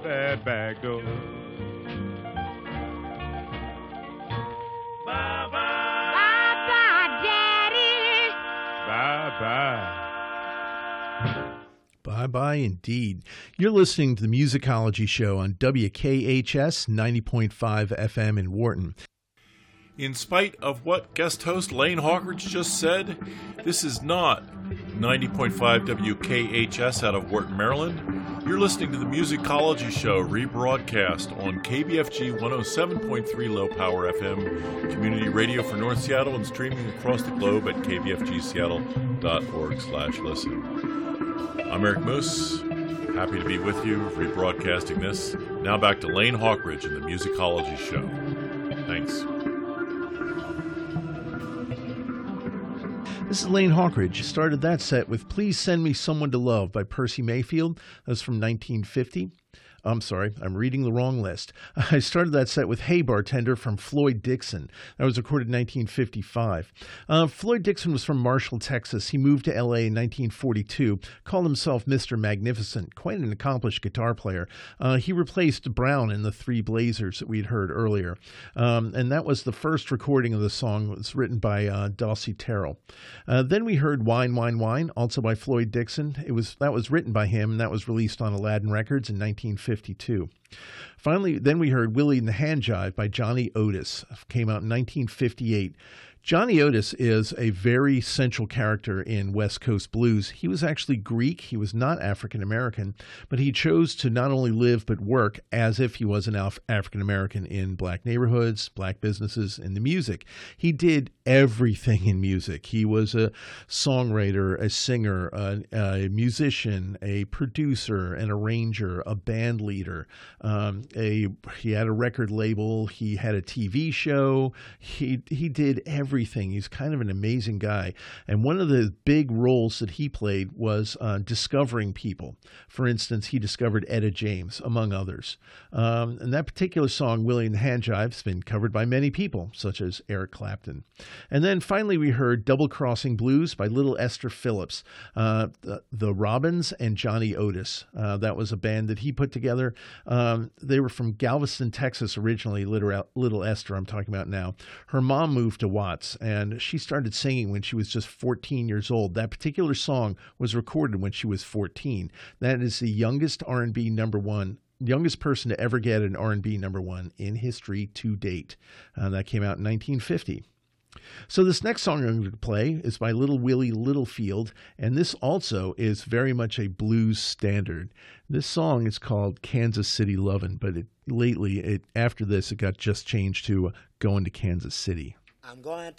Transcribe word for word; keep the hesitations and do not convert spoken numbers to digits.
That back door. Bye-bye. Bye-bye, Daddy. Bye-bye. Bye-bye indeed. You're listening to the Musicology Show on W K H S ninety point five F M in Wharton. In spite of what guest host Lane Hawkridge just said, this is not ninety point five W K H S out of Wharton, Maryland. You're listening to the Musicology Show, rebroadcast on K B F G one oh seven point three Low Power F M, community radio for North Seattle, and streaming across the globe at k b f g seattle dot org slash listen. I'm Eric Moose, happy to be with you, rebroadcasting this. Now back to Lane Hawkridge and the Musicology Show. Thanks. This is Lane Hawkridge. Started that set with Please Send Me Someone to Love by Percy Mayfield. That was from nineteen fifty. I'm sorry, I'm reading the wrong list. I started that set with Hey Bartender from Floyd Dixon. That was recorded in nineteen fifty-five. Uh, Floyd Dixon was from Marshall, Texas. He moved to L A in nineteen forty-two, called himself Mister Magnificent, quite an accomplished guitar player. Uh, he replaced Brown in the Three Blazers that we'd heard earlier. Um, and that was the first recording of the song. It was written by uh, Dossie Terrell. Uh, then we heard Wine, Wine, Wine, also by Floyd Dixon. It was That was written by him, and that was released on Aladdin Records in nineteen fifty-two. Finally, then we heard Willie and the Hand Jive by Johnny Otis. It came out in nineteen fifty-eight. Johnny Otis is a very central character in West Coast blues. He was actually Greek. He was not African American, but he chose to not only live but work as if he was an Af- African American in black neighborhoods, black businesses, and the music. He did everything in music. He was a songwriter, a singer, a, a musician, a producer, an arranger, a band leader. Um, a he had a record label. He had a T V show. He he did everything. Everything. He's kind of an amazing guy. And one of the big roles that he played was uh, discovering people. For instance, he discovered Etta James, among others. Um, and that particular song, Willie and the Hand Jive, has been covered by many people, such as Eric Clapton. And then finally, we heard Double Crossing Blues by Little Esther Phillips, uh, the, the Robins and Johnny Otis. Uh, that was a band that he put together. Um, they were from Galveston, Texas, originally, Little, Little Esther, I'm talking about now. Her mom moved to Watts, and she started singing when she was just fourteen years old. That particular song was recorded when she was fourteen. That is the youngest R and B number one, youngest person to ever get an R and B number one in history to date. Uh, that came out in nineteen fifty. So this next song I'm going to play is by Little Willie Littlefield, and this also is very much a blues standard. This song is called Kansas City Lovin', but it, lately, it, after this, it got just changed to uh, Going to Kansas City. I'm going